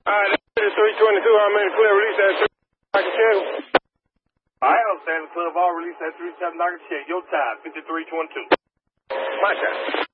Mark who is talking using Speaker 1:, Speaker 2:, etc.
Speaker 1: that's 322. I'm in the club. Release that 3. I can check.
Speaker 2: I understand the club. I'll release that 37. I can check. Your time, 5322.
Speaker 1: My time.